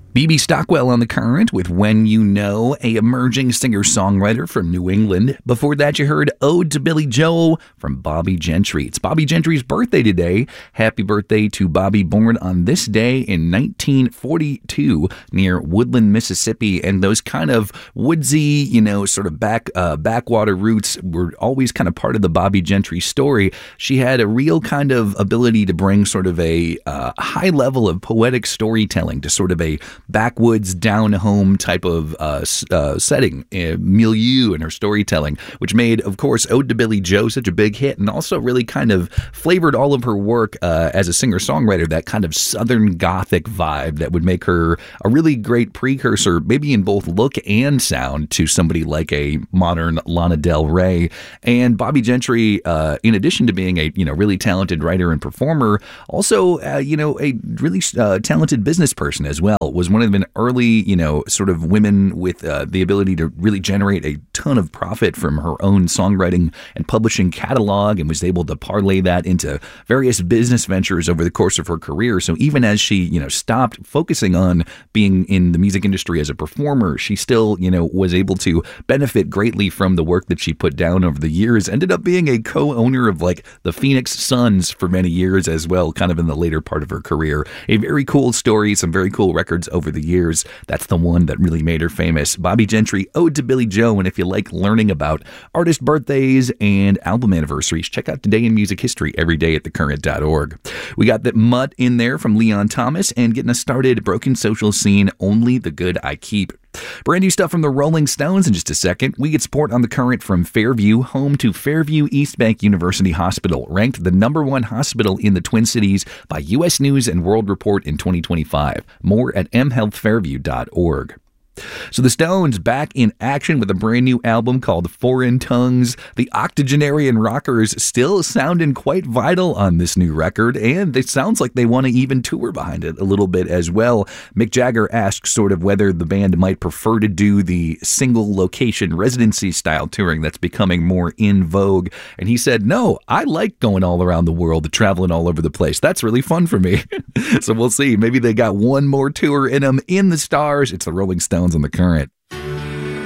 B.B. Stockwell on the Current with When You Know, a emerging singer-songwriter from New England. Before that, you heard Ode to Billy Joel from Bobbie Gentry. It's Bobbie Gentry's birthday today. Happy birthday to Bobbie, born on this day in 1942 near Woodland, Mississippi. And those kind of woodsy, sort of backwater roots were always kind of part of the Bobbie Gentry story. She had a real kind of ability to bring sort of a high level of poetic storytelling to sort of a backwoods, down-home type of setting, milieu in her storytelling, which made, of course, Ode to Billy Joe such a big hit, and also really kind of flavored all of her work as a singer-songwriter, that kind of Southern Gothic vibe that would make her a really great precursor, maybe in both look and sound, to somebody like a modern Lana Del Rey. And Bobbie Gentry, in addition to being a really talented writer and performer, also a really talented business person as well. Was one of the early, sort of women with the ability to really generate a ton of profit from her own songwriting and publishing catalog, and was able to parlay that into various business ventures over the course of her career. So even as she, stopped focusing on being in the music industry as a performer, she still, was able to benefit greatly from the work that she put down over the years. Ended up being a co-owner of the Phoenix Suns for many years as well, kind of in the later part of her career. A very cool story, some very cool records over the years. That's the one that really made her famous. Bobbie Gentry, Ode to Billy Joe. And if you like learning about artist birthdays and album anniversaries, check out Today in Music History every day at thecurrent.org. We got that Mutt in there from Leon Thomas, and getting us started, Broken Social Scene, Only the Good I Keep. Brand new stuff from the Rolling Stones in just a second. We get support on the Current from Fairview, home to Fairview East Bank University Hospital, ranked the #1 hospital in the Twin Cities by U.S. News and World Report in 2025. More at mhealthfairview.org. So the Stones back in action with a brand new album called Foreign Tongues. The octogenarian rockers still sounding quite vital on this new record, and it sounds like they want to even tour behind it a little bit as well. Mick Jagger asked sort of whether the band might prefer to do the single location residency style touring that's becoming more in vogue, and he said, no, I like going all around the world, traveling all over the place. That's really fun for me. So we'll see. Maybe they got one more tour in them. In the stars, it's the Rolling Stones on the Current.